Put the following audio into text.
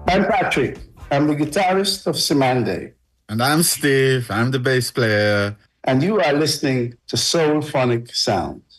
I'm Patrick. I'm the guitarist of Simande. And I'm Steve. I'm the bass player. And you are listening to Soulphonic Sound.